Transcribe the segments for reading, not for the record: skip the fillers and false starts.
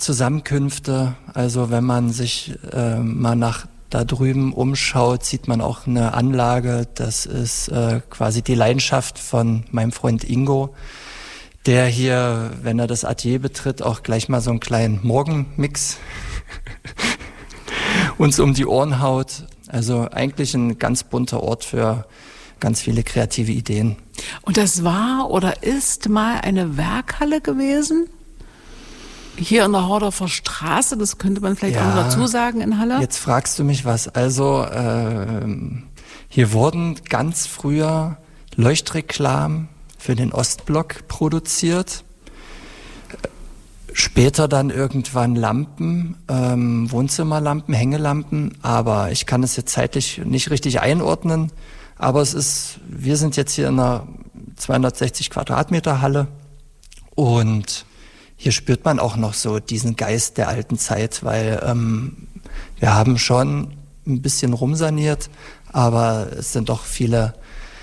Zusammenkünfte. Also wenn man sich mal nach da drüben umschaut, sieht man auch eine Anlage. Das ist quasi die Leidenschaft von meinem Freund Ingo, der hier, wenn er das Atelier betritt, auch gleich mal so einen kleinen Morgenmix uns um die Ohren haut. Also eigentlich ein ganz bunter Ort für ganz viele kreative Ideen. Und das war oder ist mal eine Werkhalle gewesen? Hier in der Hordorfer Straße, das könnte man vielleicht auch noch dazu sagen in Halle. Jetzt fragst du mich was. Also hier wurden ganz früher Leuchtreklamen für den Ostblock produziert. Später dann irgendwann Lampen, Wohnzimmerlampen, Hängelampen. Aber ich kann es jetzt zeitlich nicht richtig einordnen. Aber wir sind jetzt hier in einer 260 Quadratmeter Halle und hier spürt man auch noch so diesen Geist der alten Zeit, weil wir haben schon ein bisschen rumsaniert, aber es sind doch viele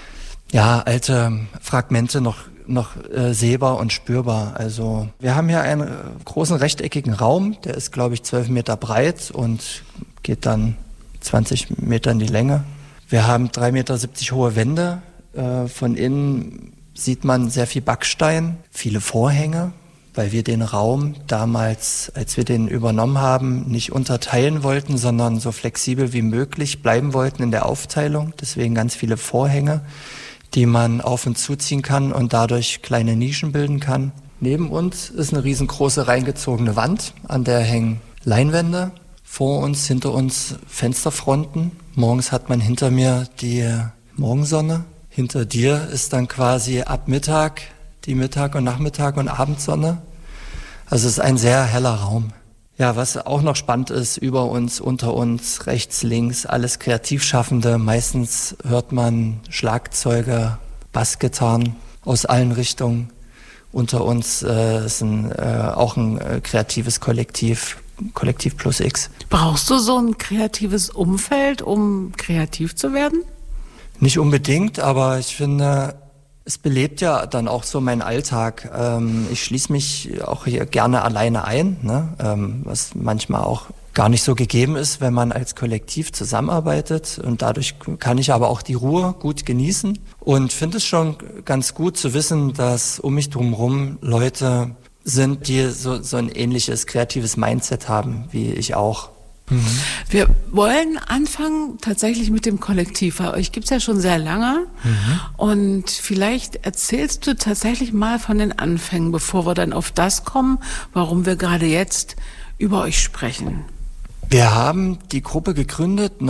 alte Fragmente noch sehbar und spürbar. Also wir haben hier einen großen rechteckigen Raum, der ist, glaube ich, 12 Meter breit und geht dann 20 Meter in die Länge. Wir haben 3,70 Meter hohe Wände. Von innen sieht man sehr viel Backstein, viele Vorhänge, weil wir den Raum damals, als wir den übernommen haben, nicht unterteilen wollten, sondern so flexibel wie möglich bleiben wollten in der Aufteilung. Deswegen ganz viele Vorhänge, die man auf- und zuziehen kann und dadurch kleine Nischen bilden kann. Neben uns ist eine riesengroße reingezogene Wand, an der hängen Leinwände. Vor uns, hinter uns Fensterfronten. Morgens hat man hinter mir die Morgensonne. Hinter dir ist dann quasi ab Mittag die Mittag- und Nachmittag- und Abendsonne. Also es ist ein sehr heller Raum. Ja, was auch noch spannend ist, über uns, unter uns, rechts, links, alles Kreativschaffende. Meistens hört man Schlagzeuge, Bassgitarren aus allen Richtungen. Unter uns ist auch ein kreatives Kollektiv Plus X. Brauchst du so ein kreatives Umfeld, um kreativ zu werden? Nicht unbedingt, aber ich finde, es belebt ja dann auch so meinen Alltag. Ich schließe mich auch hier gerne alleine ein, ne? Was manchmal auch gar nicht so gegeben ist, wenn man als Kollektiv zusammenarbeitet. Und dadurch kann ich aber auch die Ruhe gut genießen und finde es schon ganz gut zu wissen, dass um mich drumherum Leute sind, die so ein ähnliches kreatives Mindset haben, wie ich auch. Wir wollen anfangen tatsächlich mit dem Kollektiv, weil euch gibt's ja schon sehr lange. Und vielleicht erzählst du tatsächlich mal von den Anfängen, bevor wir dann auf das kommen, warum wir gerade jetzt über euch sprechen. Wir haben die Gruppe gegründet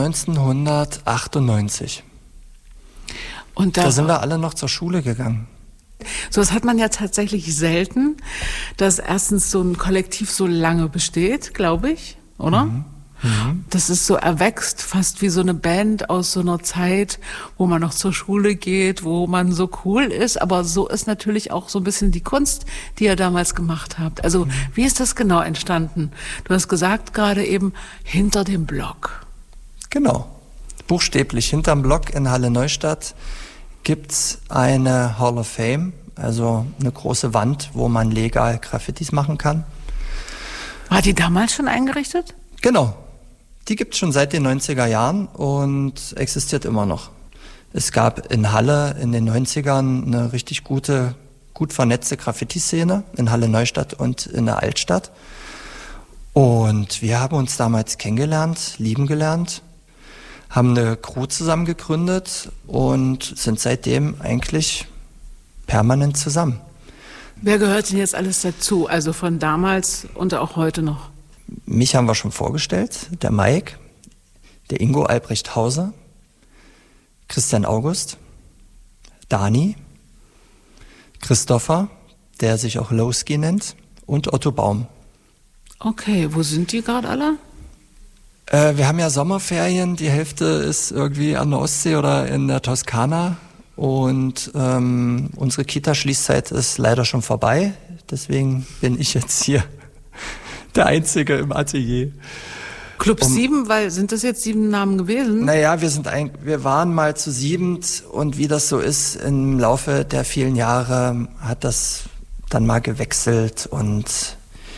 1998. Und da sind wir alle noch zur Schule gegangen. So, das hat man ja tatsächlich selten, dass erstens so ein Kollektiv so lange besteht, glaube ich, oder? Das ist so erwächst, fast wie so eine Band aus so einer Zeit, wo man noch zur Schule geht, wo man so cool ist. Aber so ist natürlich auch so ein bisschen die Kunst, die ihr damals gemacht habt. Also wie ist das genau entstanden? Du hast gesagt gerade eben, hinter dem Block. Genau, buchstäblich hinterm Block in Halle Neustadt gibt's eine Hall of Fame, also eine große Wand, wo man legal Graffitis machen kann. War die damals schon eingerichtet? Genau. Die gibt's schon seit den 90er Jahren und existiert immer noch. Es gab in Halle in den 90ern eine richtig gut vernetzte Graffiti-Szene in Halle Neustadt und in der Altstadt. Und wir haben uns damals kennengelernt, lieben gelernt, haben eine Crew zusammen gegründet und sind seitdem eigentlich permanent zusammen. Wer gehört denn jetzt alles dazu? Also von damals und auch heute noch? Mich haben wir schon vorgestellt, der Mike, der Ingo Albrecht Hauser, Christian August, Dani, Christopher, der sich auch Lowski nennt, und Otto Baum. Okay, wo sind die gerade alle? Wir haben ja Sommerferien, die Hälfte ist irgendwie an der Ostsee oder in der Toskana und unsere Kita-Schließzeit ist leider schon vorbei, deswegen bin ich jetzt hier. Der Einzige im Atelier. Club 7, weil sind das jetzt 7 Namen gewesen? Naja, wir waren mal zu 7 und wie das so ist, im Laufe der vielen Jahre hat das dann mal gewechselt und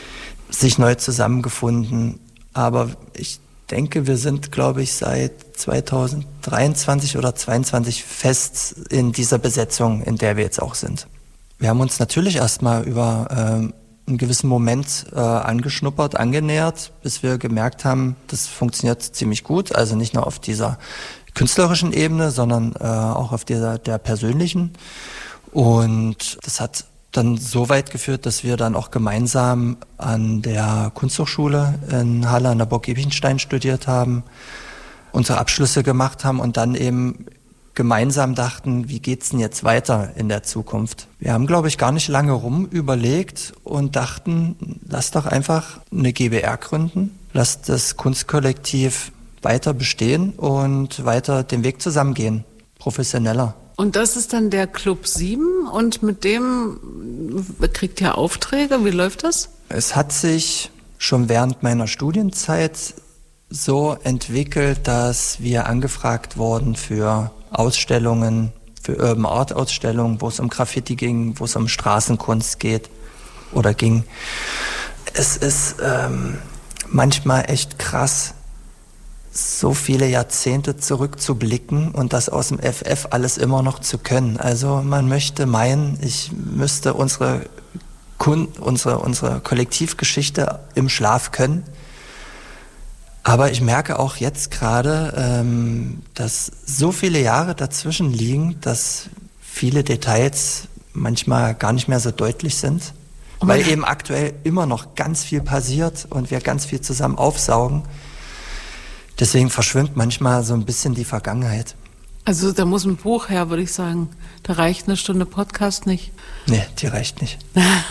sich neu zusammengefunden. Aber ich denke, wir sind, glaube ich, seit 2023 oder 2022 fest in dieser Besetzung, in der wir jetzt auch sind. Wir haben uns natürlich erstmal über einen gewissen Moment angeschnuppert, angenähert, bis wir gemerkt haben, das funktioniert ziemlich gut. Also nicht nur auf dieser künstlerischen Ebene, sondern auch auf der persönlichen. Und das hat dann so weit geführt, dass wir dann auch gemeinsam an der Kunsthochschule in Halle an der Burg Giebichenstein studiert haben, unsere Abschlüsse gemacht haben und dann eben gemeinsam dachten, wie geht's denn jetzt weiter in der Zukunft? Wir haben, glaube ich, gar nicht lange rum überlegt und dachten, lass doch einfach eine GbR gründen, lass das Kunstkollektiv weiter bestehen und weiter den Weg zusammengehen, professioneller. Und das ist dann der Club 7 und mit dem kriegt ihr Aufträge? Wie läuft das? Es hat sich schon während meiner Studienzeit so entwickelt, dass wir angefragt wurden für Ausstellungen, für Urban Art Ausstellungen, wo es um Graffiti ging, wo es um Straßenkunst geht oder ging. Es ist manchmal echt krass, so viele Jahrzehnte zurückzublicken und das aus dem FF alles immer noch zu können. Also man möchte meinen, ich müsste unsere Kollektivgeschichte im Schlaf können. Aber ich merke auch jetzt gerade, dass so viele Jahre dazwischen liegen, dass viele Details manchmal gar nicht mehr so deutlich sind, weil eben aktuell immer noch ganz viel passiert und wir ganz viel zusammen aufsaugen. Deswegen verschwimmt manchmal so ein bisschen die Vergangenheit. Also da muss ein Buch her, würde ich sagen. Da reicht eine Stunde Podcast nicht. Nee, die reicht nicht.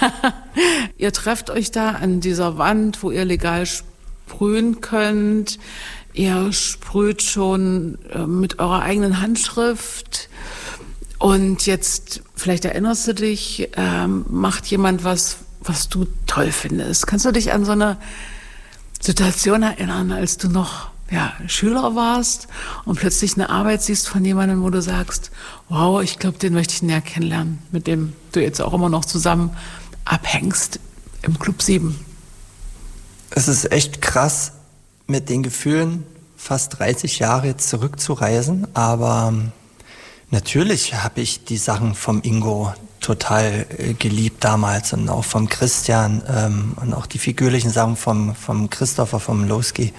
Ihr trefft euch da an dieser Wand, wo ihr legal sprühen könnt. Ihr sprüht schon mit eurer eigenen Handschrift. Und jetzt, vielleicht erinnerst du dich, macht jemand was du toll findest. Kannst du dich an so eine Situation erinnern, als du noch Schüler warst und plötzlich eine Arbeit siehst von jemandem, wo du sagst, wow, ich glaube, den möchte ich näher kennenlernen, mit dem du jetzt auch immer noch zusammen abhängst im Club 7? Es ist echt krass, mit den Gefühlen fast 30 Jahre jetzt zurückzureisen, aber natürlich habe ich die Sachen vom Ingo total geliebt damals und auch vom Christian und auch die figürlichen Sachen vom Christopher, vom Lowski.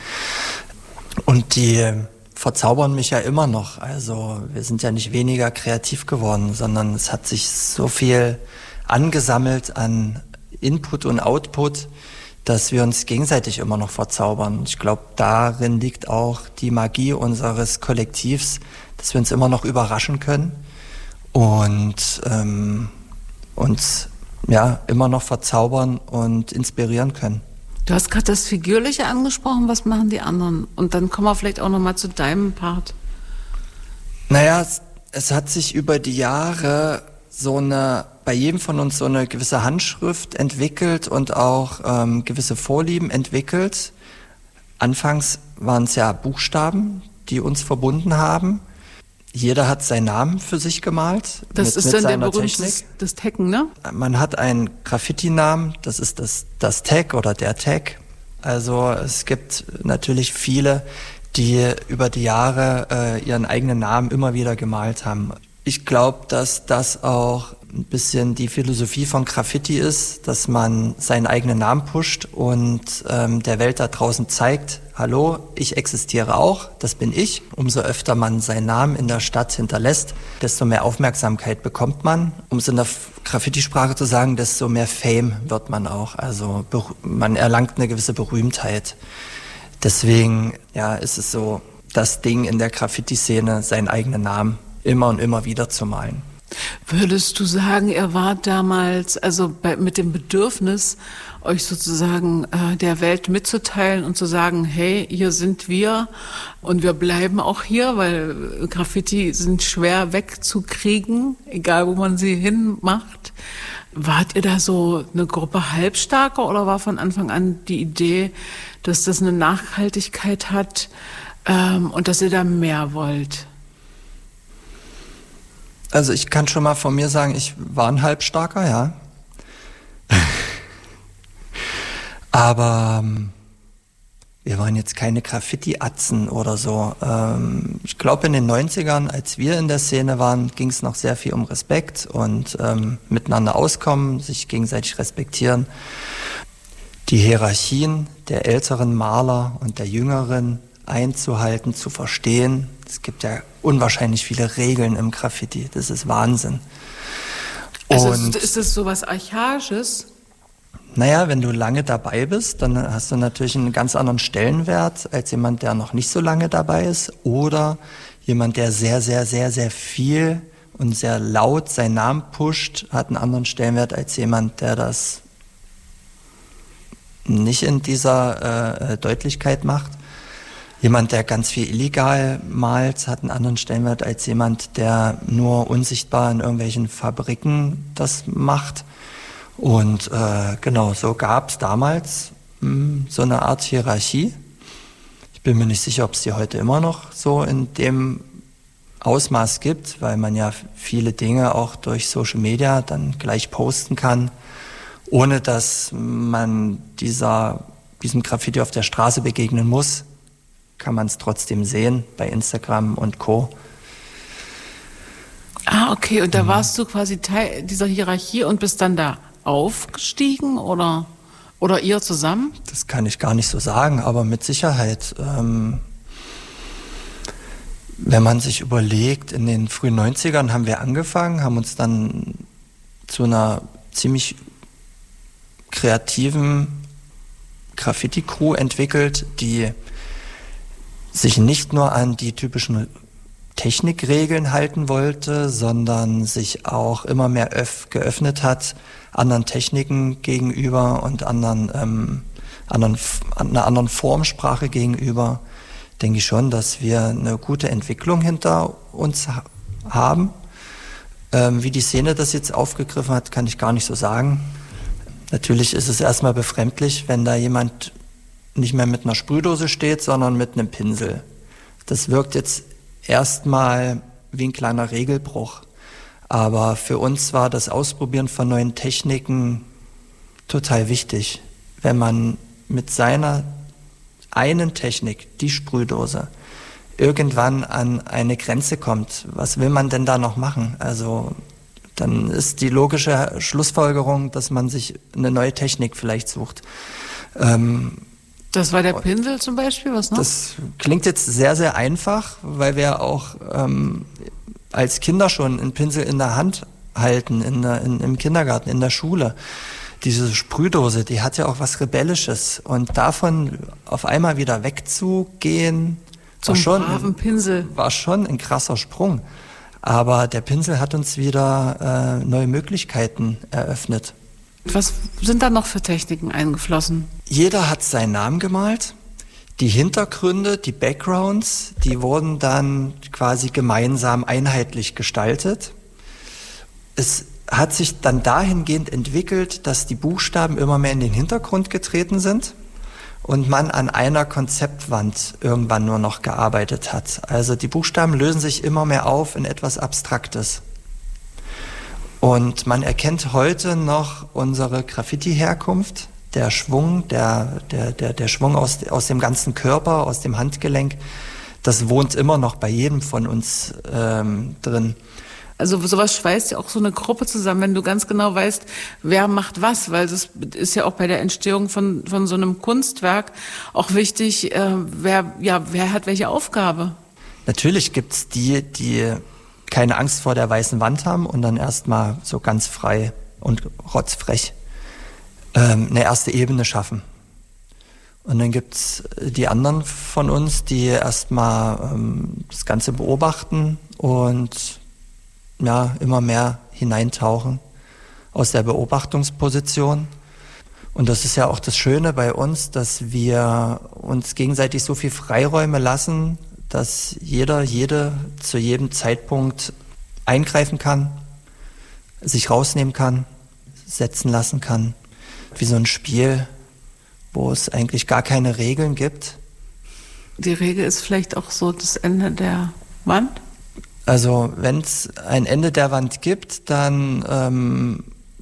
Und die verzaubern mich ja immer noch. Also wir sind ja nicht weniger kreativ geworden, sondern es hat sich so viel angesammelt an Input und Output, dass wir uns gegenseitig immer noch verzaubern. Ich glaube, darin liegt auch die Magie unseres Kollektivs, dass wir uns immer noch überraschen können und uns immer noch verzaubern und inspirieren können. Du hast gerade das Figürliche angesprochen, was machen die anderen? Und dann kommen wir vielleicht auch nochmal zu deinem Part. Naja, es hat sich über die Jahre bei jedem von uns so eine gewisse Handschrift entwickelt und auch gewisse Vorlieben entwickelt. Anfangs waren es ja Buchstaben, die uns verbunden haben. Jeder hat seinen Namen für sich gemalt. Das ist dann der berühmte, das Taggen, ne? Man hat einen Graffiti-Namen, das ist das Tag oder der Tag. Also es gibt natürlich viele, die über die Jahre ihren eigenen Namen immer wieder gemalt haben. Ich glaube, dass das auch ein bisschen die Philosophie von Graffiti ist, dass man seinen eigenen Namen pusht und der Welt da draußen zeigt, hallo, ich existiere auch, das bin ich. Umso öfter man seinen Namen in der Stadt hinterlässt, desto mehr Aufmerksamkeit bekommt man. Um es in der Graffiti-Sprache zu sagen, desto mehr Fame wird man auch. Also man erlangt eine gewisse Berühmtheit. Deswegen ist es so das Ding in der Graffiti-Szene, seinen eigenen Namen immer und immer wieder zu malen. Würdest du sagen, ihr wart damals mit dem Bedürfnis, euch sozusagen der Welt mitzuteilen und zu sagen, hey, hier sind wir und wir bleiben auch hier, weil Graffiti sind schwer wegzukriegen, egal wo man sie hinmacht. Wart ihr da so eine Gruppe Halbstarker oder war von Anfang an die Idee, dass das eine Nachhaltigkeit hat und dass ihr da mehr wollt? Also ich kann schon mal von mir sagen, ich war ein Halbstarker, ja. Aber wir waren jetzt keine Graffiti-Atzen oder so. Ich glaube, in den 90ern, als wir in der Szene waren, ging es noch sehr viel um Respekt und miteinander auskommen, sich gegenseitig respektieren. Die Hierarchien der älteren Maler und der jüngeren einzuhalten, zu verstehen. Es gibt ja unwahrscheinlich viele Regeln im Graffiti. Das ist Wahnsinn. Also ist das so was Archaisches? Naja, wenn du lange dabei bist, dann hast du natürlich einen ganz anderen Stellenwert als jemand, der noch nicht so lange dabei ist. Oder jemand, der sehr, sehr, sehr, sehr viel und sehr laut seinen Namen pusht, hat einen anderen Stellenwert als jemand, der das nicht in dieser Deutlichkeit macht. Jemand, der ganz viel illegal malt, hat einen anderen Stellenwert als jemand, der nur unsichtbar in irgendwelchen Fabriken das macht. Und genau, so gab es damals so eine Art Hierarchie. Ich bin mir nicht sicher, ob es die heute immer noch so in dem Ausmaß gibt, weil man ja viele Dinge auch durch Social Media dann gleich posten kann, ohne dass man diesem Graffiti auf der Straße begegnen muss, kann man es trotzdem sehen bei Instagram und Co. Ah, okay. Und da warst du quasi Teil dieser Hierarchie und bist dann da aufgestiegen oder ihr zusammen? Das kann ich gar nicht so sagen, aber mit Sicherheit. Wenn man sich überlegt, in den frühen 90ern haben wir angefangen, haben uns dann zu einer ziemlich kreativen Graffiti-Crew entwickelt, die sich nicht nur an die typischen Technikregeln halten wollte, sondern sich auch immer mehr geöffnet hat anderen Techniken gegenüber und einer anderen Formsprache gegenüber. Denke ich schon, dass wir eine gute Entwicklung hinter uns haben. Wie die Szene das jetzt aufgegriffen hat, kann ich gar nicht so sagen. Natürlich ist es erstmal befremdlich, wenn da jemand nicht mehr mit einer Sprühdose steht, sondern mit einem Pinsel. Das wirkt jetzt erstmal wie ein kleiner Regelbruch. Aber für uns war das Ausprobieren von neuen Techniken total wichtig. Wenn man mit seiner einen Technik, die Sprühdose, irgendwann an eine Grenze kommt, was will man denn da noch machen? Also dann ist die logische Schlussfolgerung, dass man sich eine neue Technik vielleicht sucht. Das war der Pinsel zum Beispiel, was noch? Das klingt jetzt sehr, sehr einfach, weil wir auch als Kinder schon einen Pinsel in der Hand halten, im Kindergarten, in der Schule. Diese Sprühdose, die hat ja auch was Rebellisches. Und davon auf einmal wieder wegzugehen, war schon ein krasser Sprung. Aber der Pinsel hat uns wieder neue Möglichkeiten eröffnet. Was sind da noch für Techniken eingeflossen? Jeder hat seinen Namen gemalt. Die Hintergründe, die Backgrounds, die wurden dann quasi gemeinsam einheitlich gestaltet. Es hat sich dann dahingehend entwickelt, dass die Buchstaben immer mehr in den Hintergrund getreten sind und man an einer Konzeptwand irgendwann nur noch gearbeitet hat. Also die Buchstaben lösen sich immer mehr auf in etwas Abstraktes. Und man erkennt heute noch unsere Graffiti-Herkunft, der Schwung, der Schwung aus dem ganzen Körper, aus dem Handgelenk, das wohnt immer noch bei jedem von uns drin. Also sowas schweißt ja auch so eine Gruppe zusammen, wenn du ganz genau weißt, wer macht was, weil das ist ja auch bei der Entstehung von so einem Kunstwerk auch wichtig, wer hat welche Aufgabe. Natürlich gibt's die keine Angst vor der weißen Wand haben und dann erstmal so ganz frei und rotzfrech eine erste Ebene schaffen. Und dann gibt's die anderen von uns, die erstmal das Ganze beobachten und ja, immer mehr hineintauchen aus der Beobachtungsposition. Und das ist ja auch das Schöne bei uns, dass wir uns gegenseitig so viel Freiräume lassen, dass jede zu jedem Zeitpunkt eingreifen kann, sich rausnehmen kann, setzen lassen kann. Wie so ein Spiel, wo es eigentlich gar keine Regeln gibt. Die Regel ist vielleicht auch so das Ende der Wand? Also wenn es ein Ende der Wand gibt, dann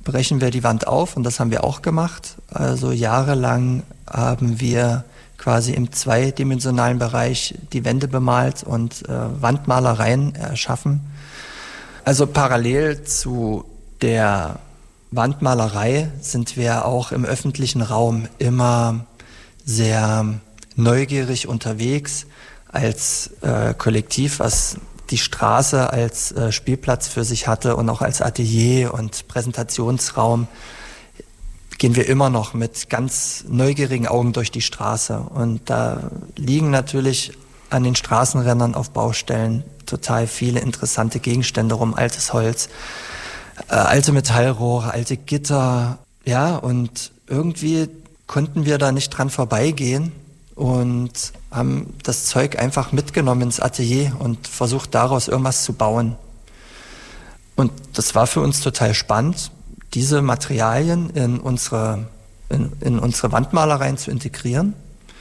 brechen wir die Wand auf und das haben wir auch gemacht. Also jahrelang haben wir quasi im zweidimensionalen Bereich die Wände bemalt und Wandmalereien erschaffen. Also parallel zu der Wandmalerei sind wir auch im öffentlichen Raum immer sehr neugierig unterwegs als Kollektiv, was die Straße als Spielplatz für sich hatte und auch als Atelier und Präsentationsraum, gehen wir immer noch mit ganz neugierigen Augen durch die Straße. Und da liegen natürlich an den Straßenrändern auf Baustellen total viele interessante Gegenstände rum, altes Holz, alte Metallrohre, alte Gitter. Ja, und irgendwie konnten wir da nicht dran vorbeigehen und haben das Zeug einfach mitgenommen ins Atelier und versucht daraus irgendwas zu bauen. Und das war für uns total spannend, diese Materialien in unsere Wandmalereien zu integrieren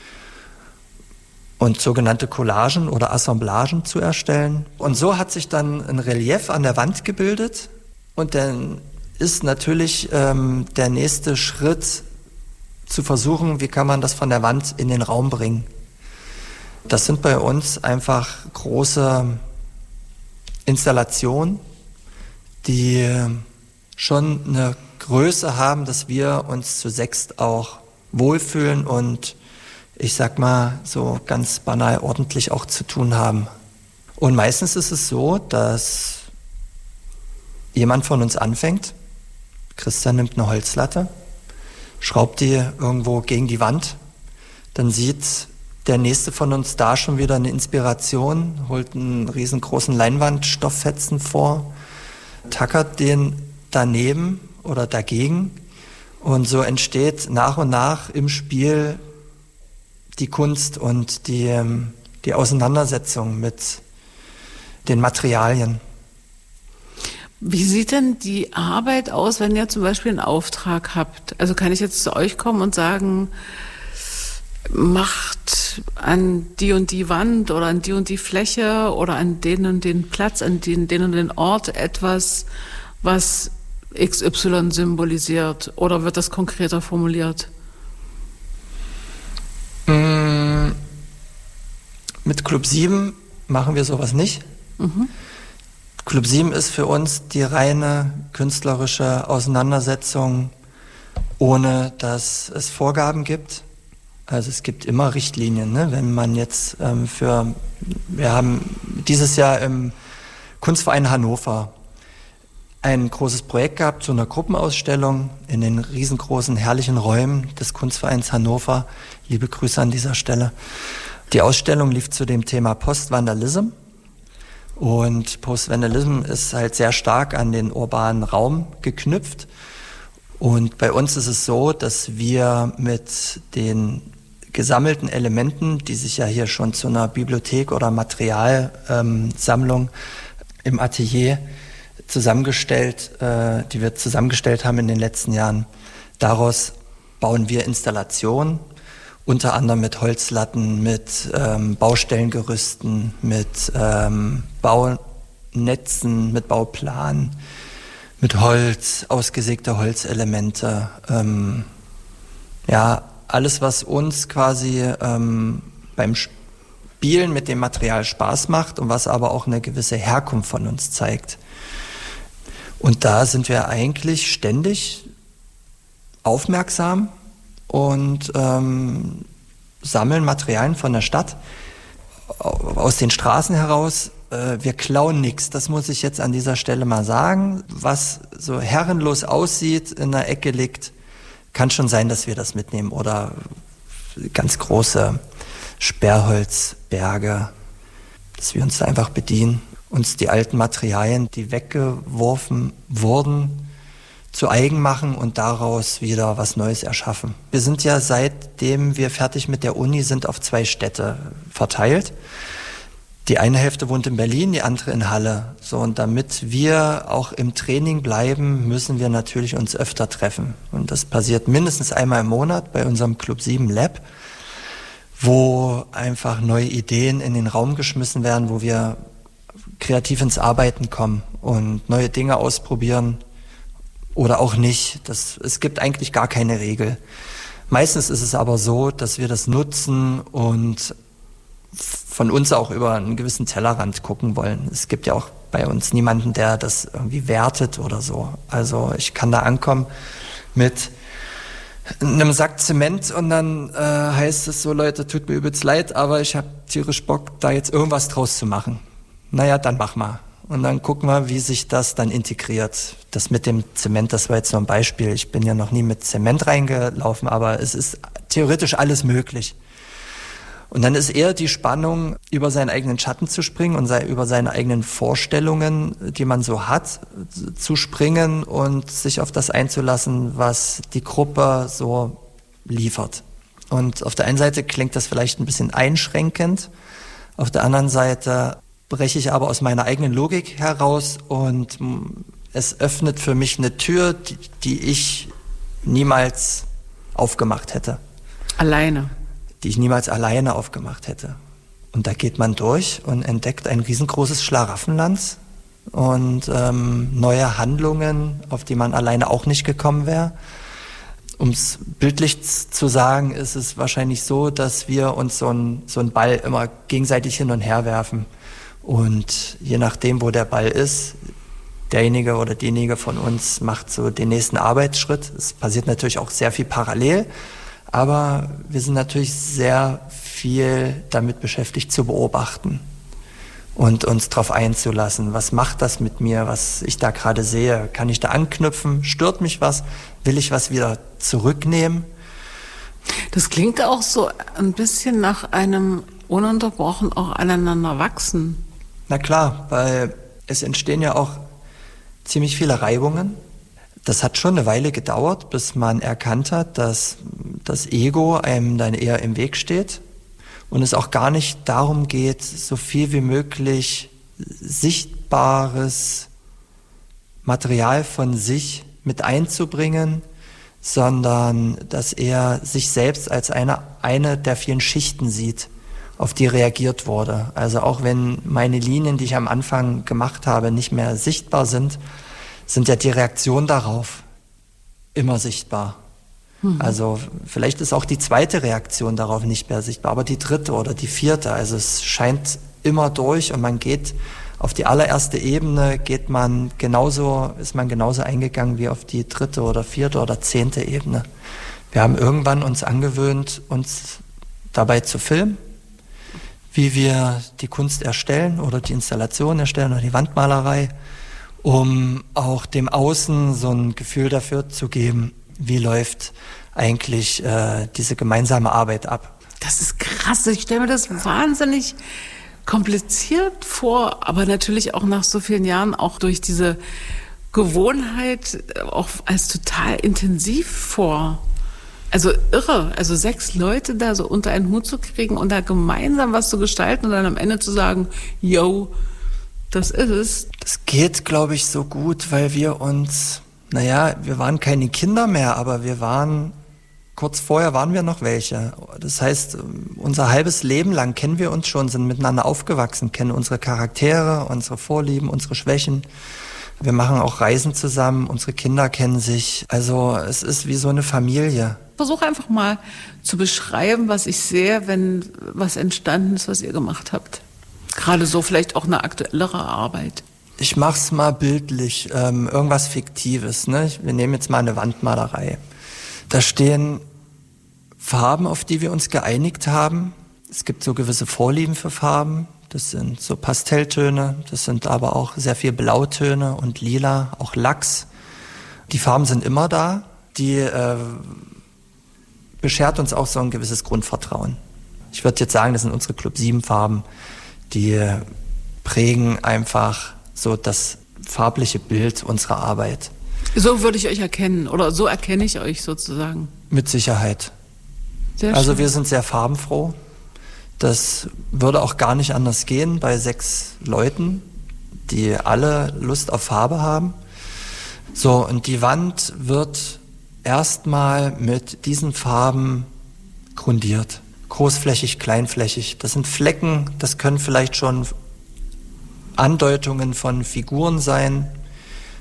und sogenannte Collagen oder Assemblagen zu erstellen. Und so hat sich dann ein Relief an der Wand gebildet und dann ist natürlich der nächste Schritt zu versuchen, wie kann man das von der Wand in den Raum bringen. Das sind bei uns einfach große Installationen, die schon eine Größe haben, dass wir uns zu sechst auch wohlfühlen und ich sag mal so ganz banal ordentlich auch zu tun haben. Und meistens ist es so, dass jemand von uns anfängt, Christian nimmt eine Holzlatte, schraubt die irgendwo gegen die Wand, dann sieht der nächste von uns da schon wieder eine Inspiration, holt einen riesengroßen Leinwandstofffetzen vor, tackert den daneben oder dagegen und so entsteht nach und nach im Spiel die Kunst und die Auseinandersetzung mit den Materialien. Wie sieht denn die Arbeit aus, wenn ihr zum Beispiel einen Auftrag habt? Also kann ich jetzt zu euch kommen und sagen, macht an die und die Wand oder an die und die Fläche oder an den und den Platz, an den und den Ort etwas, was XY symbolisiert, oder wird das konkreter formuliert? Mit Club 7 machen wir sowas nicht. Mhm. Club 7 ist für uns die reine künstlerische Auseinandersetzung, ohne dass es Vorgaben gibt. Also es gibt immer Richtlinien, ne? Wenn man jetzt wir haben dieses Jahr im Kunstverein Hannover ein großes Projekt gehabt zu einer Gruppenausstellung in den riesengroßen, herrlichen Räumen des Kunstvereins Hannover. Liebe Grüße an dieser Stelle. Die Ausstellung lief zu dem Thema Post-Vandalism. Und Post-Vandalism ist halt sehr stark an den urbanen Raum geknüpft. Und bei uns ist es so, dass wir mit den gesammelten Elementen, die sich ja hier schon zu einer Bibliothek oder Materialsammlung im Atelier die wir zusammengestellt haben in den letzten Jahren, daraus bauen wir Installationen, unter anderem mit Holzlatten, mit Baustellengerüsten, mit Baunetzen, mit Bauplanen, mit Holz, ausgesägte Holzelemente. Alles, was uns quasi beim Spielen mit dem Material Spaß macht und was aber auch eine gewisse Herkunft von uns zeigt. Und da sind wir eigentlich ständig aufmerksam und sammeln Materialien von der Stadt aus den Straßen heraus. Wir klauen nichts, das muss ich jetzt an dieser Stelle mal sagen. Was so herrenlos aussieht, in der Ecke liegt, kann schon sein, dass wir das mitnehmen. Oder ganz große Sperrholzberge, dass wir uns da einfach bedienen, uns die alten Materialien, die weggeworfen wurden, zu eigen machen und daraus wieder was Neues erschaffen. Wir sind ja, seitdem wir fertig mit der Uni sind, auf 2 Städte verteilt. Die eine Hälfte wohnt in Berlin, die andere in Halle. So, und damit wir auch im Training bleiben, müssen wir natürlich uns öfter treffen. Und das passiert mindestens einmal im Monat bei unserem Club 7 Lab, wo einfach neue Ideen in den Raum geschmissen werden, wo wir kreativ ins Arbeiten kommen und neue Dinge ausprobieren oder auch nicht. Es gibt eigentlich gar keine Regel. Meistens ist es aber so, dass wir das nutzen und von uns auch über einen gewissen Tellerrand gucken wollen. Es gibt ja auch bei uns niemanden, der das irgendwie wertet oder so. Also ich kann da ankommen mit einem Sack Zement und dann heißt es so, Leute, tut mir übelst leid, aber ich habe tierisch Bock, da jetzt irgendwas draus zu machen. Naja, dann mach mal. Und dann gucken wir, wie sich das dann integriert. Das mit dem Zement, das war jetzt nur ein Beispiel. Ich bin ja noch nie mit Zement reingelaufen, aber es ist theoretisch alles möglich. Und dann ist eher die Spannung, über seinen eigenen Schatten zu springen und über seine eigenen Vorstellungen, die man so hat, zu springen und sich auf das einzulassen, was die Gruppe so liefert. Und auf der einen Seite klingt das vielleicht ein bisschen einschränkend, auf der anderen Seite breche ich aber aus meiner eigenen Logik heraus und es öffnet für mich eine Tür, die ich niemals aufgemacht hätte. Alleine? Die ich niemals alleine aufgemacht hätte. Und da geht man durch und entdeckt ein riesengroßes Schlaraffenland und neue Handlungen, auf die man alleine auch nicht gekommen wäre. Um es bildlich zu sagen, ist es wahrscheinlich so, dass wir uns so einen Ball immer gegenseitig hin und her werfen. Und je nachdem, wo der Ball ist, derjenige oder diejenige von uns macht so den nächsten Arbeitsschritt. Es passiert natürlich auch sehr viel parallel, aber wir sind natürlich sehr viel damit beschäftigt zu beobachten und uns darauf einzulassen. Was macht das mit mir, was ich da gerade sehe? Kann ich da anknüpfen? Stört mich was? Will ich was wieder zurücknehmen? Das klingt auch so ein bisschen nach einem ununterbrochen auch aneinander wachsen. Na klar, weil es entstehen ja auch ziemlich viele Reibungen. Das hat schon eine Weile gedauert, bis man erkannt hat, dass das Ego einem dann eher im Weg steht und es auch gar nicht darum geht, so viel wie möglich sichtbares Material von sich mit einzubringen, sondern dass er sich selbst als eine der vielen Schichten sieht, auf die reagiert wurde. Also auch wenn meine Linien, die ich am Anfang gemacht habe, nicht mehr sichtbar sind ja die Reaktionen darauf immer sichtbar. Also vielleicht ist auch die zweite Reaktion darauf nicht mehr sichtbar, aber die dritte oder die vierte. Also es scheint immer durch und man geht auf die allererste Ebene, ist man genauso eingegangen wie auf die dritte oder vierte oder 10. Ebene. Wir haben irgendwann uns angewöhnt, uns dabei zu filmen, wie wir die Kunst erstellen oder die Installation erstellen oder die Wandmalerei, um auch dem Außen so ein Gefühl dafür zu geben, wie läuft eigentlich diese gemeinsame Arbeit ab. Das ist krass. Ich stelle mir das wahnsinnig kompliziert vor, aber natürlich auch nach so vielen Jahren auch durch diese Gewohnheit auch als total intensiv vor. Also irre, also 6 Leute da so unter einen Hut zu kriegen und da gemeinsam was zu gestalten und dann am Ende zu sagen, yo, das ist es. Das geht, glaube ich, so gut, weil wir waren keine Kinder mehr, aber kurz vorher waren wir noch welche. Das heißt, unser halbes Leben lang kennen wir uns schon, sind miteinander aufgewachsen, kennen unsere Charaktere, unsere Vorlieben, unsere Schwächen. Wir machen auch Reisen zusammen, unsere Kinder kennen sich. Also es ist wie so eine Familie. Versuche einfach mal zu beschreiben, was ich sehe, wenn was entstanden ist, was ihr gemacht habt. Gerade so vielleicht auch eine aktuellere Arbeit. Ich mach's mal bildlich, irgendwas Fiktives. Ne? Wir nehmen jetzt mal eine Wandmalerei. Da stehen Farben, auf die wir uns geeinigt haben. Es gibt so gewisse Vorlieben für Farben. Das sind so Pastelltöne, das sind aber auch sehr viel Blautöne und Lila, auch Lachs. Die Farben sind immer da. Die beschert uns auch so ein gewisses Grundvertrauen. Ich würde jetzt sagen, das sind unsere Club 7 Farben. Die prägen einfach so das farbliche Bild unserer Arbeit. So würde ich euch erkennen oder so erkenne ich euch sozusagen. Mit Sicherheit. Sehr also schön. Wir sind sehr farbenfroh. Das würde auch gar nicht anders gehen bei 6 Leuten, die alle Lust auf Farbe haben. So, und die Wand wird erstmal mit diesen Farben grundiert. Großflächig, kleinflächig. Das sind Flecken, das können vielleicht schon Andeutungen von Figuren sein.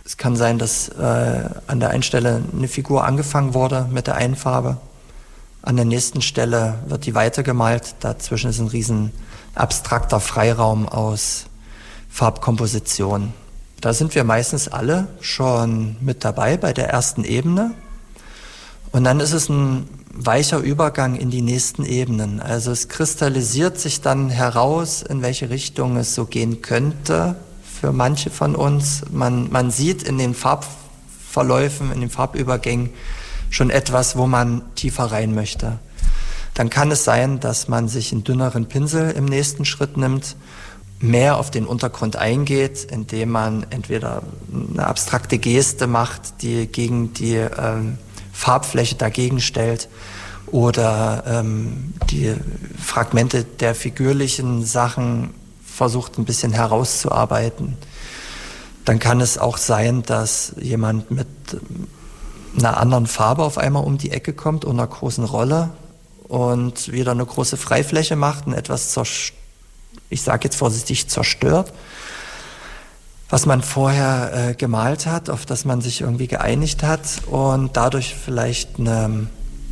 Es kann sein, dass an der einen Stelle eine Figur angefangen wurde mit der einen Farbe. An der nächsten Stelle wird die weitergemalt. Dazwischen ist ein riesen abstrakter Freiraum aus Farbkomposition. Da sind wir meistens alle schon mit dabei bei der ersten Ebene. Und dann ist es ein weicher Übergang in die nächsten Ebenen. Also es kristallisiert sich dann heraus, in welche Richtung es so gehen könnte für manche von uns. Man sieht in den Farbverläufen, in den Farbübergängen schon etwas, wo man tiefer rein möchte. Dann kann es sein, dass man sich einen dünneren Pinsel im nächsten Schritt nimmt, mehr auf den Untergrund eingeht, indem man entweder eine abstrakte Geste macht, die gegen die Farbfläche dagegen stellt, oder die Fragmente der figürlichen Sachen versucht ein bisschen herauszuarbeiten. Dann kann es auch sein, dass jemand mit einer anderen Farbe auf einmal um die Ecke kommt und einer großen Rolle und wieder eine große Freifläche macht und etwas, ich sage jetzt vorsichtig, zerstört, was man vorher gemalt hat, auf das man sich irgendwie geeinigt hat und dadurch vielleicht eine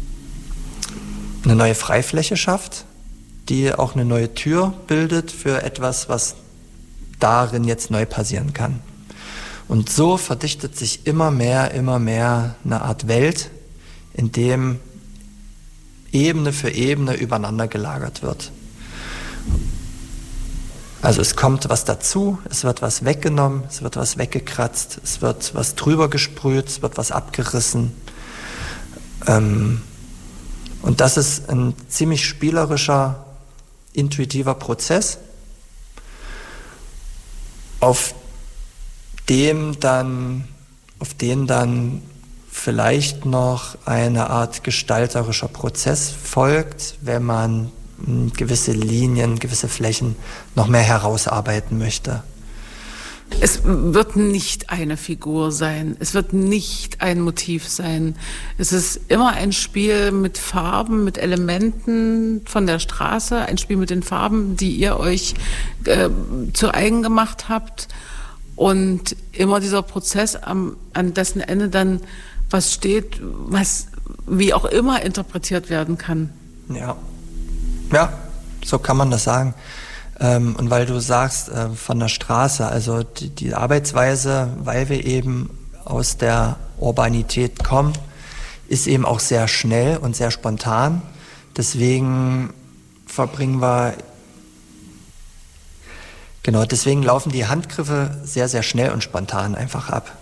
neue Freifläche schafft, die auch eine neue Tür bildet für etwas, was darin jetzt neu passieren kann. Und so verdichtet sich immer mehr eine Art Welt, in dem Ebene für Ebene übereinander gelagert wird. Also es kommt was dazu, es wird was weggenommen, es wird was weggekratzt, es wird was drüber gesprüht, es wird was abgerissen. Und das ist ein ziemlich spielerischer, intuitiver Prozess, auf den dann vielleicht noch eine Art gestalterischer Prozess folgt, wenn man gewisse Linien, gewisse Flächen noch mehr herausarbeiten möchte. Es wird nicht eine Figur sein, es wird nicht ein Motiv sein. Es ist immer ein Spiel mit Farben, mit Elementen von der Straße, ein Spiel mit den Farben, die ihr euch zu eigen gemacht habt. Und immer dieser Prozess, an dessen Ende dann was steht, was wie auch immer interpretiert werden kann. Ja, so kann man das sagen. Und weil du sagst, von der Straße, also die Arbeitsweise, weil wir eben aus der Urbanität kommen, ist eben auch sehr schnell und sehr spontan. Deswegen deswegen laufen die Handgriffe sehr, sehr schnell und spontan einfach ab,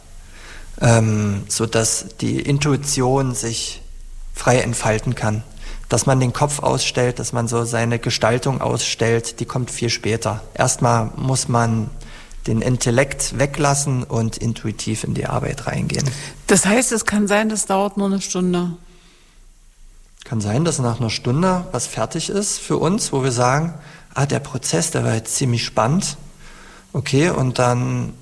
sodass die Intuition sich frei entfalten kann. Dass man den Kopf ausstellt, dass man so seine Gestaltung ausstellt, die kommt viel später. Erstmal muss man den Intellekt weglassen und intuitiv in die Arbeit reingehen. Das heißt, es kann sein, das dauert nur eine Stunde. Kann sein, dass nach einer Stunde was fertig ist für uns, wo wir sagen, der Prozess, der war jetzt ziemlich spannend. Okay, und dann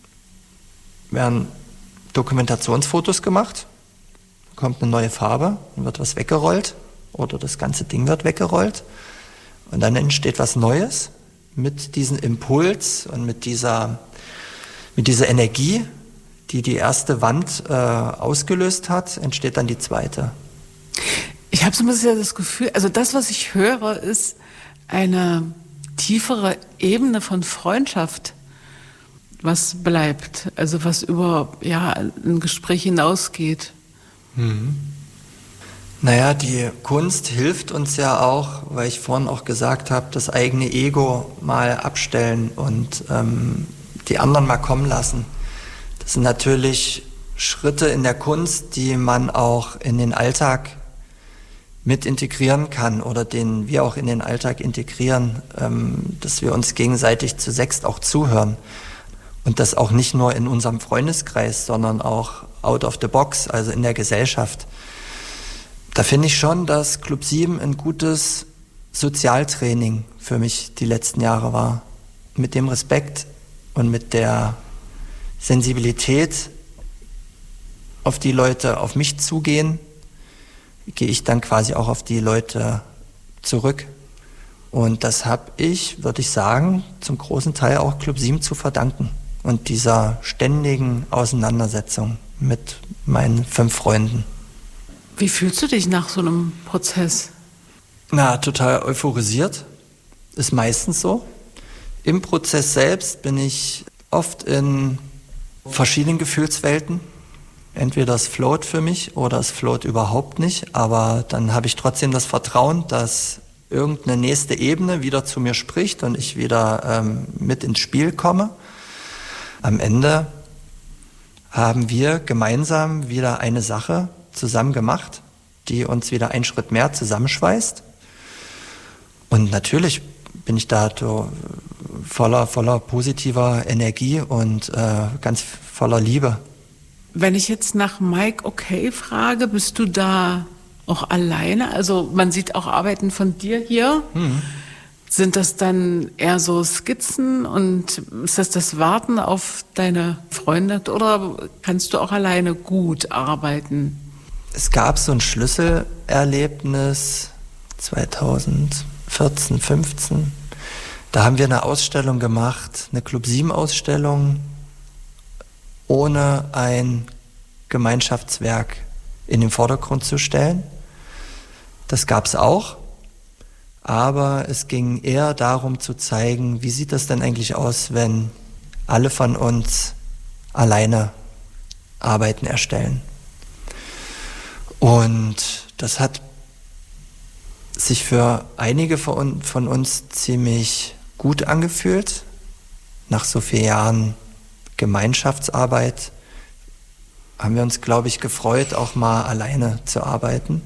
werden Dokumentationsfotos gemacht, kommt eine neue Farbe, dann wird was weggerollt. Oder das ganze Ding wird weggerollt und dann entsteht was Neues mit diesem Impuls und mit dieser Energie, die erste Wand ausgelöst hat, entsteht dann die zweite. Ich habe so ein bisschen das Gefühl, also das, was ich höre, ist eine tiefere Ebene von Freundschaft, was bleibt, also was über ein Gespräch hinausgeht. Mhm. Naja, die Kunst hilft uns ja auch, weil ich vorhin auch gesagt habe, das eigene Ego mal abstellen und die anderen mal kommen lassen. Das sind natürlich Schritte in der Kunst, die man auch in den Alltag mit integrieren kann oder den wir auch in den Alltag integrieren, dass wir uns gegenseitig zu sechst auch zuhören. Und das auch nicht nur in unserem Freundeskreis, sondern auch out of the box, also in der Gesellschaft. Da finde ich schon, dass Club 7 ein gutes Sozialtraining für mich die letzten Jahre war. Mit dem Respekt und mit der Sensibilität, auf die Leute auf mich zugehen, gehe ich dann quasi auch auf die Leute zurück. Und das habe ich, würde ich sagen, zum großen Teil auch Club 7 zu verdanken. und dieser ständigen Auseinandersetzung mit meinen 5 Freunden. Wie fühlst du dich nach so einem Prozess? Na, total euphorisiert. Ist meistens so. Im Prozess selbst bin ich oft in verschiedenen Gefühlswelten. Entweder es float für mich oder es float überhaupt nicht. Aber dann habe ich trotzdem das Vertrauen, dass irgendeine nächste Ebene wieder zu mir spricht und ich wieder mit ins Spiel komme. Am Ende haben wir gemeinsam wieder eine Sache zusammen gemacht, die uns wieder einen Schritt mehr zusammenschweißt. Und natürlich bin ich da so voller positiver Energie und ganz voller Liebe. Wenn ich jetzt nach Mike Okay frage, bist du da auch alleine? Also man sieht auch Arbeiten von dir hier. Sind das dann eher so Skizzen und ist das Warten auf deine Freunde oder kannst du auch alleine gut arbeiten? Es gab so ein Schlüsselerlebnis 2014, 15. Da haben wir eine Ausstellung gemacht, eine Club 7 Ausstellung, ohne ein Gemeinschaftswerk in den Vordergrund zu stellen. Das gab es auch, aber es ging eher darum zu zeigen, wie sieht das denn eigentlich aus, wenn alle von uns alleine Arbeiten erstellen. Und das hat sich für einige von uns ziemlich gut angefühlt, nach so vielen Jahren Gemeinschaftsarbeit haben wir uns, glaube ich, gefreut, auch mal alleine zu arbeiten.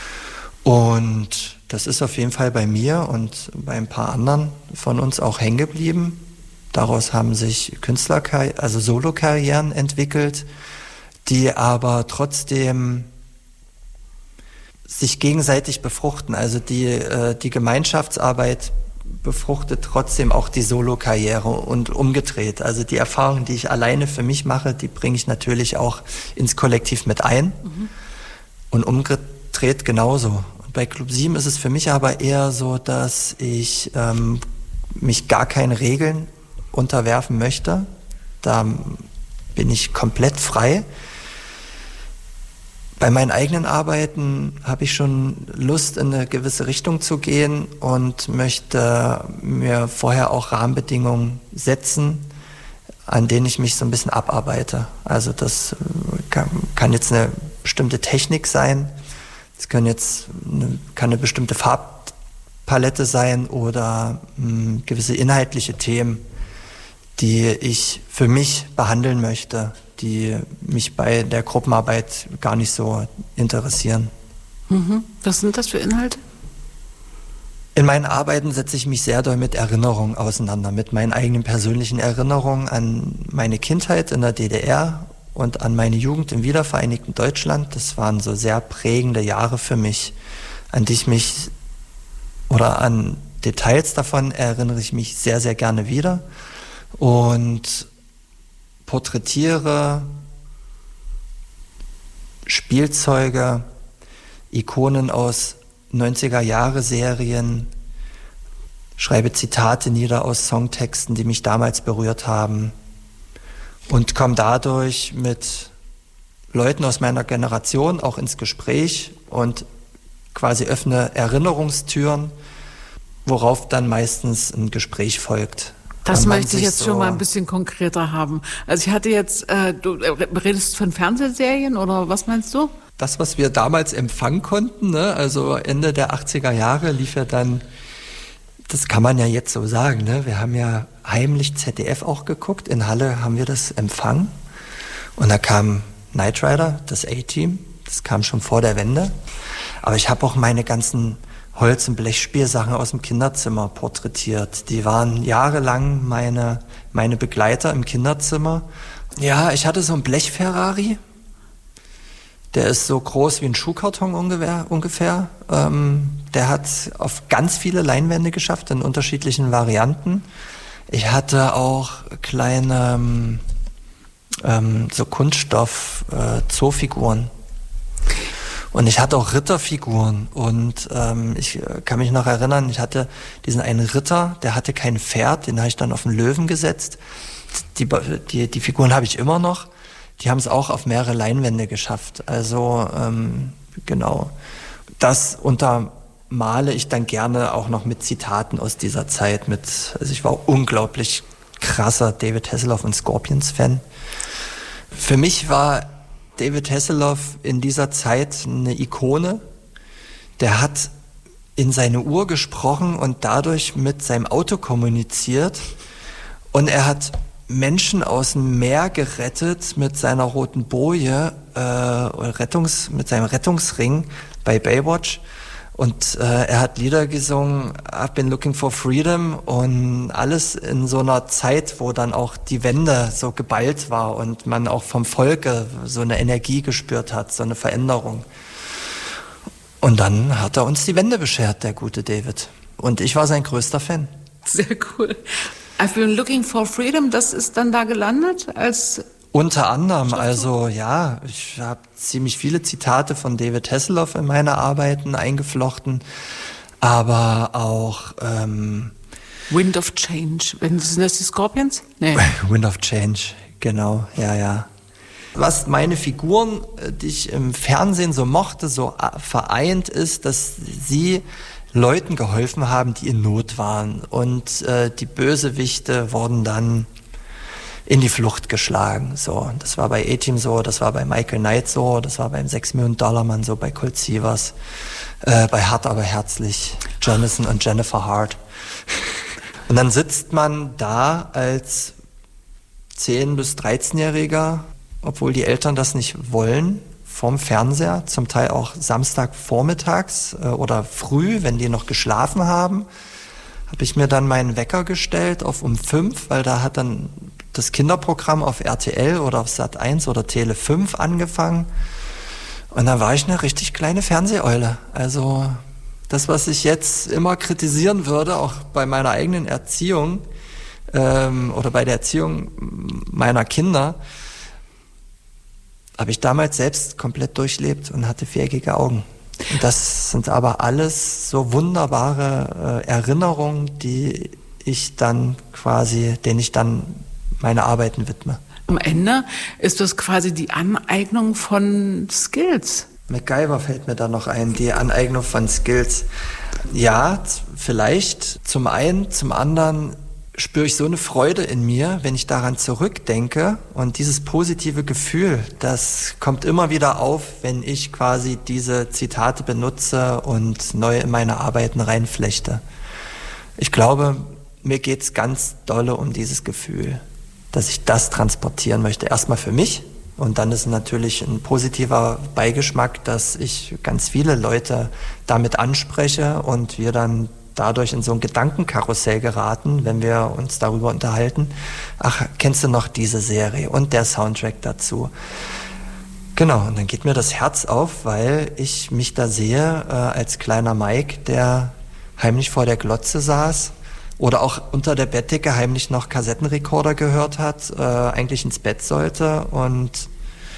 Und das ist auf jeden Fall bei mir und bei ein paar anderen von uns auch hängen geblieben. Daraus haben sich also Solo-Karrieren entwickelt, die aber trotzdem sich gegenseitig befruchten. Also die Gemeinschaftsarbeit befruchtet trotzdem auch die Solo-Karriere und umgedreht. Also die Erfahrungen, die ich alleine für mich mache, die bringe ich natürlich auch ins Kollektiv mit ein. Und umgedreht genauso. Und bei Club 7 ist es für mich aber eher so, dass ich mich gar keinen Regeln unterwerfen möchte. Da bin ich komplett frei. Bei meinen eigenen Arbeiten habe ich schon Lust, in eine gewisse Richtung zu gehen und möchte mir vorher auch Rahmenbedingungen setzen, an denen ich mich so ein bisschen abarbeite. Also das kann jetzt eine bestimmte Technik sein, es kann eine bestimmte Farbpalette sein oder gewisse inhaltliche Themen, die ich für mich behandeln möchte, die mich bei der Gruppenarbeit gar nicht so interessieren. Was sind das für Inhalte? In meinen Arbeiten setze ich mich sehr doll mit Erinnerungen auseinander, mit meinen eigenen persönlichen Erinnerungen an meine Kindheit in der DDR und an meine Jugend im wiedervereinigten Deutschland. Das waren so sehr prägende Jahre für mich, an Details davon erinnere ich mich sehr, sehr gerne wieder und porträtiere Spielzeuge, Ikonen aus 90er-Jahre-Serien, schreibe Zitate nieder aus Songtexten, die mich damals berührt haben und komme dadurch mit Leuten aus meiner Generation auch ins Gespräch und quasi öffne Erinnerungstüren, worauf dann meistens ein Gespräch folgt. Das möchte ich jetzt schon mal ein bisschen konkreter haben. Also ich hatte jetzt, du redest von Fernsehserien oder was meinst du? Das, was wir damals empfangen konnten, ne? Also Ende der 80er Jahre lief ja dann, das kann man ja jetzt so sagen, ne? Wir haben ja heimlich ZDF auch geguckt, in Halle haben wir das empfangen und da kam Knight Rider, das A-Team, das kam schon vor der Wende, aber ich habe auch meine ganzen Holz- und Blechspielsachen aus dem Kinderzimmer porträtiert. Die waren jahrelang meine Begleiter im Kinderzimmer. Ja, ich hatte so einen Blech-Ferrari. Der ist so groß wie ein Schuhkarton ungefähr. Der hat auf ganz viele Leinwände geschafft, in unterschiedlichen Varianten. Ich hatte auch kleine so Kunststoff-Zoofiguren. Und ich hatte auch Ritterfiguren und ich kann mich noch erinnern, ich hatte diesen einen Ritter, der hatte kein Pferd, den habe ich dann auf den Löwen gesetzt. die Figuren habe ich immer noch. Die haben es auch auf mehrere Leinwände geschafft. Also genau. Das untermale ich dann gerne auch noch mit Zitaten aus dieser Zeit. Also ich war unglaublich krasser David Hasselhoff und Scorpions-Fan. Für mich war David Hasselhoff in dieser Zeit eine Ikone. Der hat in seine Uhr gesprochen und dadurch mit seinem Auto kommuniziert. Und er hat Menschen aus dem Meer gerettet mit seiner roten Boje, mit seinem Rettungsring bei Baywatch. Und er hat Lieder gesungen, I've been looking for freedom, und alles in so einer Zeit, wo dann auch die Wende so geballt war und man auch vom Volke so eine Energie gespürt hat, so eine Veränderung. Und dann hat er uns die Wende beschert, der gute David. Und ich war sein größter Fan. Sehr cool. I've been looking for freedom, das ist dann da gelandet als... Unter anderem, also ja, ich habe ziemlich viele Zitate von David Hasselhoff in meine Arbeiten eingeflochten, aber auch Wind of Change, sind das die Scorpions? Nee. Wind of Change, genau, ja. Was meine Figuren, die ich im Fernsehen so mochte, so vereint ist, dass sie Leuten geholfen haben, die in Not waren, und die Bösewichte wurden dann in die Flucht geschlagen. So, das war bei A-Team so, das war bei Michael Knight so, das war beim 6 Millionen Dollar Mann so, bei Colt Sievers, bei Hart aber herzlich, Jonathan und Jennifer Hart. Und dann sitzt man da als 10- bis 13-Jähriger, obwohl die Eltern das nicht wollen, vorm Fernseher, zum Teil auch Samstagvormittags oder früh, wenn die noch geschlafen haben, habe ich mir dann meinen Wecker gestellt auf um 5, weil da hat dann das Kinderprogramm auf RTL oder auf Sat.1 oder Tele 5 angefangen. Und dann war ich eine richtig kleine Fernseheule. Also das, was ich jetzt immer kritisieren würde, auch bei meiner eigenen Erziehung oder bei der Erziehung meiner Kinder, habe ich damals selbst komplett durchlebt und hatte viereckige Augen. Und das sind aber alles so wunderbare Erinnerungen, denen ich dann meine Arbeiten widme. Am Ende ist das quasi die Aneignung von Skills. MacGyver fällt mir da noch ein, die Aneignung von Skills. Ja, vielleicht zum einen, zum anderen spüre ich so eine Freude in mir, wenn ich daran zurückdenke, und dieses positive Gefühl, das kommt immer wieder auf, wenn ich quasi diese Zitate benutze und neu in meine Arbeiten reinflechte. Ich glaube, mir geht's ganz dolle um dieses Gefühl, dass ich das transportieren möchte. Erstmal für mich, und dann ist natürlich ein positiver Beigeschmack, dass ich ganz viele Leute damit anspreche und wir dann dadurch in so ein Gedankenkarussell geraten, wenn wir uns darüber unterhalten. Ach, kennst du noch diese Serie und der Soundtrack dazu? Genau, und dann geht mir das Herz auf, weil ich mich da sehe als kleiner Mike, der heimlich vor der Glotze saß oder auch unter der Bettdecke heimlich noch Kassettenrekorder gehört hat, eigentlich ins Bett sollte und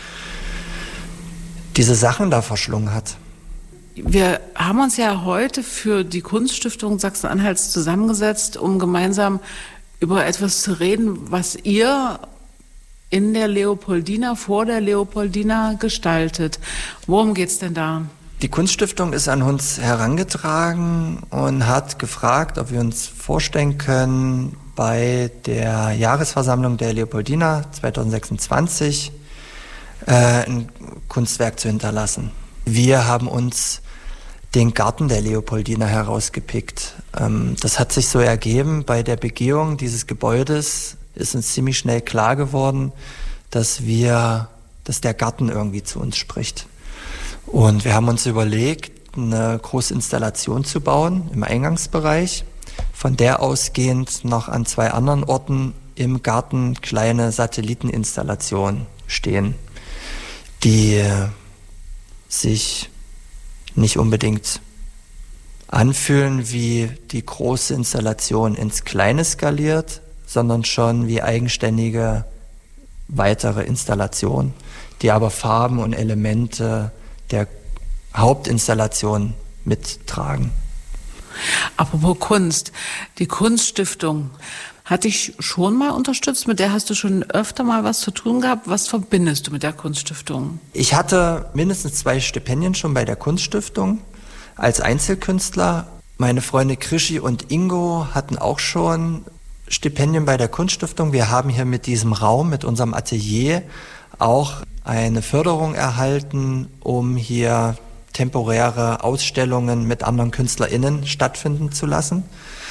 diese Sachen da verschlungen hat. Wir haben uns ja heute für die Kunststiftung Sachsen-Anhalts zusammengesetzt, um gemeinsam über etwas zu reden, was ihr in der Leopoldina, vor der Leopoldina gestaltet. Worum geht's denn da? Die Kunststiftung ist an uns herangetragen und hat gefragt, ob wir uns vorstellen können, bei der Jahresversammlung der Leopoldina 2026 ein Kunstwerk zu hinterlassen. Wir haben uns den Garten der Leopoldina herausgepickt. Das hat sich so ergeben, bei der Begehung dieses Gebäudes ist uns ziemlich schnell klar geworden, dass der Garten irgendwie zu uns spricht. Und wir haben uns überlegt, eine große Installation zu bauen im Eingangsbereich, von der ausgehend noch an 2 anderen Orten im Garten kleine Satelliteninstallationen stehen, die sich nicht unbedingt anfühlen wie die große Installation ins Kleine skaliert, sondern schon wie eigenständige weitere Installationen, die aber Farben und Elemente der Hauptinstallation mittragen. Apropos Kunst, die Kunststiftung hat dich schon mal unterstützt? Mit der hast du schon öfter mal was zu tun gehabt. Was verbindest du mit der Kunststiftung? Ich hatte mindestens 2 Stipendien schon bei der Kunststiftung als Einzelkünstler. Meine Freunde Krischi und Ingo hatten auch schon Stipendien bei der Kunststiftung. Wir haben hier mit diesem Raum, mit unserem Atelier auch eine Förderung erhalten, um hier temporäre Ausstellungen mit anderen KünstlerInnen stattfinden zu lassen.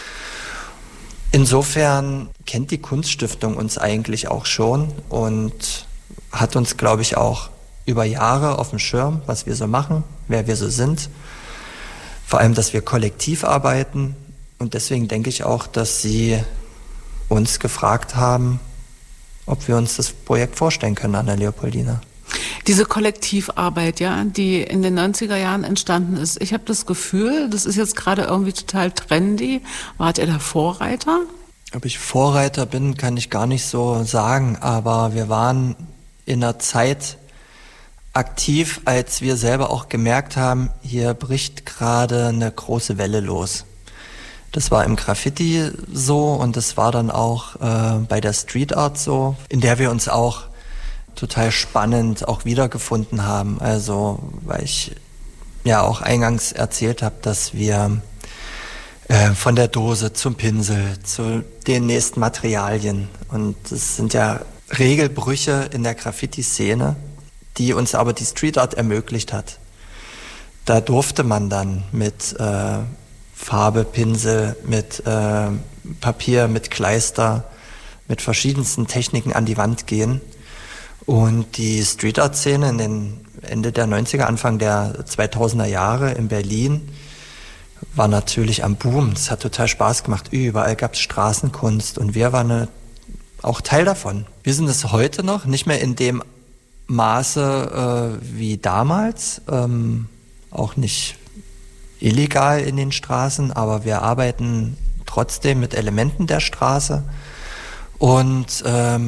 Insofern kennt die Kunststiftung uns eigentlich auch schon und hat uns, glaube ich, auch über Jahre auf dem Schirm, was wir so machen, wer wir so sind. Vor allem, dass wir kollektiv arbeiten. Und deswegen denke ich auch, dass sie uns gefragt haben, ob wir uns das Projekt vorstellen können an der Leopoldina. Diese Kollektivarbeit, ja, die in den 90er Jahren entstanden ist. Ich habe das Gefühl, das ist jetzt gerade irgendwie total trendy. Wart ihr da Vorreiter? Ob ich Vorreiter bin, kann ich gar nicht so sagen. Aber wir waren in einer Zeit aktiv, als wir selber auch gemerkt haben, hier bricht gerade eine große Welle los. Das war im Graffiti so und das war dann auch bei der Street Art so, in der wir uns auch total spannend auch wiedergefunden haben. Also, weil ich ja auch eingangs erzählt habe, dass wir von der Dose zum Pinsel, zu den nächsten Materialien und das sind ja Regelbrüche in der Graffiti-Szene, die uns aber die Street Art ermöglicht hat. Da durfte man dann mit Farbe, Pinsel, mit Papier, mit Kleister, mit verschiedensten Techniken an die Wand gehen. Und die Street Art Szene in den Ende der 90er, Anfang der 2000er Jahre in Berlin war natürlich am Boom. Es hat total Spaß gemacht. Überall gab es Straßenkunst und wir waren auch Teil davon. Wir sind es heute noch, nicht mehr in dem Maße wie damals, auch nicht illegal in den Straßen, aber wir arbeiten trotzdem mit Elementen der Straße und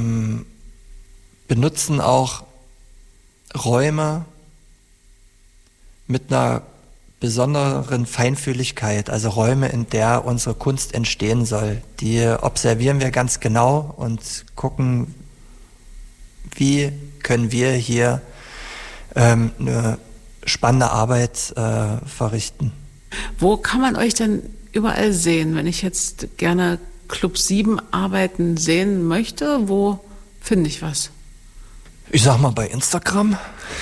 benutzen auch Räume mit einer besonderen Feinfühligkeit, also Räume, in der unsere Kunst entstehen soll. Die observieren wir ganz genau und gucken, wie können wir hier eine spannende Arbeit verrichten. Wo kann man euch denn überall sehen? Wenn ich jetzt gerne Club 7 Arbeiten sehen möchte, wo finde ich was? Ich sag mal bei Instagram.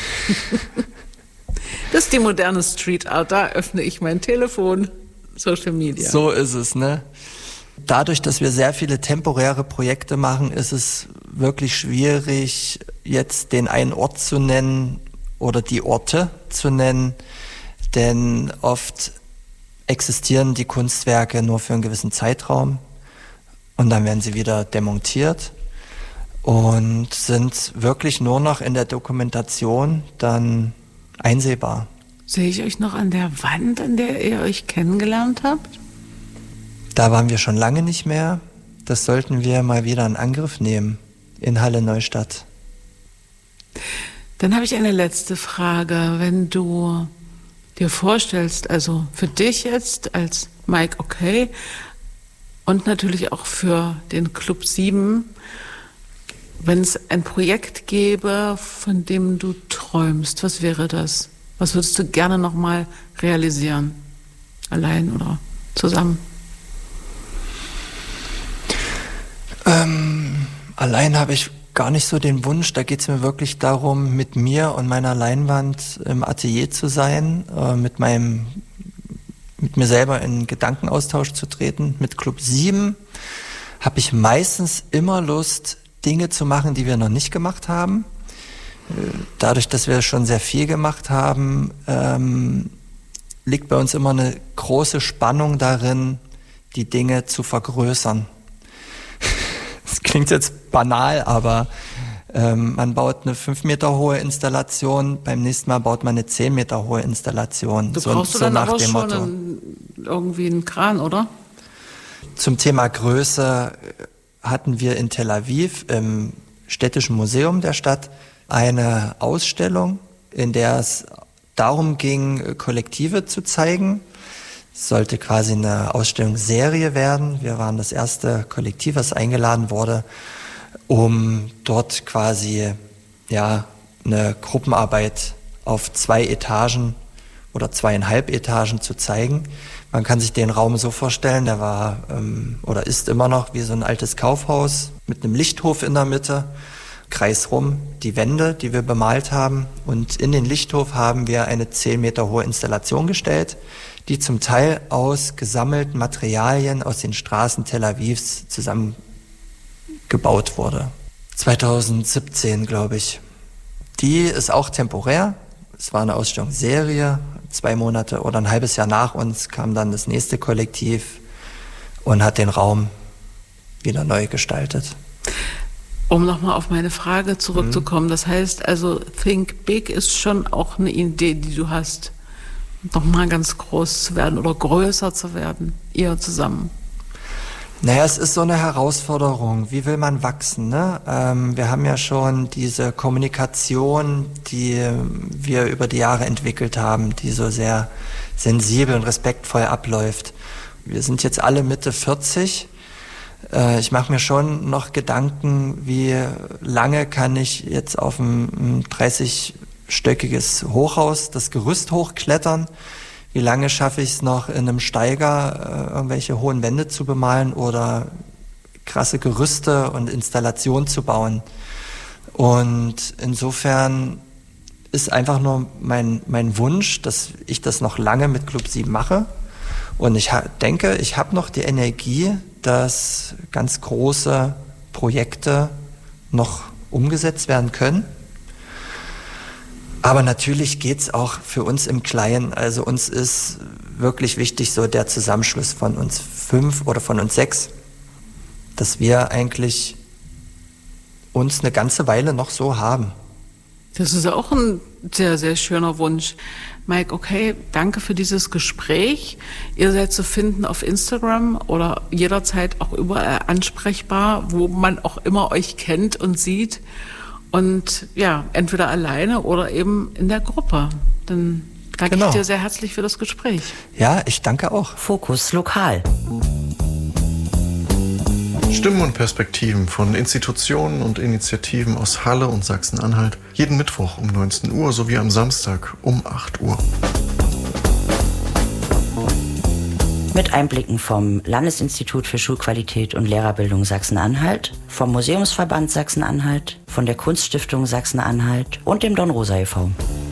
Das ist die moderne Street Art, da öffne ich mein Telefon, Social Media. So ist es, ne? Dadurch, dass wir sehr viele temporäre Projekte machen, ist es wirklich schwierig, jetzt den einen Ort zu nennen oder die Orte zu nennen, denn oft existieren die Kunstwerke nur für einen gewissen Zeitraum und dann werden sie wieder demontiert und sind wirklich nur noch in der Dokumentation dann einsehbar. Sehe ich euch noch an der Wand, an der ihr euch kennengelernt habt? Da waren wir schon lange nicht mehr. Das sollten wir mal wieder in Angriff nehmen in Halle Neustadt. Dann habe ich eine letzte Frage. Wenn du dir vorstellst, also für dich jetzt als Mike Okay und natürlich auch für den Club 7, wenn es ein Projekt gäbe, von dem du träumst, was wäre das? Was würdest du gerne nochmal realisieren? Allein oder zusammen? Allein habe ich gar nicht so den Wunsch. Da geht es mir wirklich darum, mit mir und meiner Leinwand im Atelier zu sein, mit mir selber in Gedankenaustausch zu treten. Mit Club 7 habe ich meistens immer Lust, Dinge zu machen, die wir noch nicht gemacht haben. Dadurch, dass wir schon sehr viel gemacht haben, liegt bei uns immer eine große Spannung darin, die Dinge zu vergrößern. Das klingt jetzt banal, aber man baut eine 5 Meter hohe Installation, beim nächsten Mal baut man eine 10 Meter hohe Installation. Du brauchst so dann nach aber dem schon Motto. Irgendwie einen Kran, oder? Zum Thema Größe hatten wir in Tel Aviv im Städtischen Museum der Stadt eine Ausstellung, in der es darum ging, Kollektive zu zeigen. sollte quasi eine Ausstellungsserie werden. Wir waren das erste Kollektiv, was eingeladen wurde, um dort quasi eine Gruppenarbeit auf 2 Etagen oder 2,5 Etagen zu zeigen. Man kann sich den Raum so vorstellen, der war oder ist immer noch wie so ein altes Kaufhaus mit einem Lichthof in der Mitte, kreisrum die Wände, die wir bemalt haben. Und in den Lichthof haben wir eine 10 Meter hohe Installation gestellt, die zum Teil aus gesammelten Materialien aus den Straßen Tel Avivs zusammengebaut wurde. 2017, glaube ich. Die ist auch temporär. Es war eine Ausstellungsserie. 2 Monate oder ein halbes Jahr nach uns kam dann das nächste Kollektiv und hat den Raum wieder neu gestaltet. Um nochmal auf meine Frage zurückzukommen, das heißt also, Think Big ist schon auch eine Idee, die du hast, nochmal ganz groß zu werden oder größer zu werden, ihr zusammen. Naja, es ist so eine Herausforderung. Wie will man wachsen, ne? Wir haben ja schon diese Kommunikation, die wir über die Jahre entwickelt haben, die so sehr sensibel und respektvoll abläuft. Wir sind jetzt alle Mitte 40. Ich mache mir schon noch Gedanken, wie lange kann ich jetzt auf ein 30-stöckiges Hochhaus das Gerüst hochklettern? Wie lange schaffe ich es noch in einem Steiger, irgendwelche hohen Wände zu bemalen oder krasse Gerüste und Installationen zu bauen? Und insofern ist einfach nur mein Wunsch, dass ich das noch lange mit Club 7 mache. Und ich denke, ich habe noch die Energie, dass ganz große Projekte noch umgesetzt werden können. Aber natürlich geht's auch für uns im Kleinen. Also uns ist wirklich wichtig so der Zusammenschluss von uns 5 oder von uns 6, dass wir eigentlich uns eine ganze Weile noch so haben. Das ist auch ein sehr, sehr schöner Wunsch. Mike, okay, danke für dieses Gespräch. Ihr seid zu finden auf Instagram oder jederzeit auch überall ansprechbar, wo man auch immer euch kennt und sieht. Und ja, entweder alleine oder eben in der Gruppe. Dann danke ich dir sehr herzlich für das Gespräch. Ja, ich danke auch. Fokus Lokal. Stimmen und Perspektiven von Institutionen und Initiativen aus Halle und Sachsen-Anhalt. Jeden Mittwoch um 19 Uhr sowie am Samstag um 8 Uhr. Mit Einblicken vom Landesinstitut für Schulqualität und Lehrerbildung Sachsen-Anhalt, vom Museumsverband Sachsen-Anhalt, von der Kunststiftung Sachsen-Anhalt und dem Don Rosa e.V.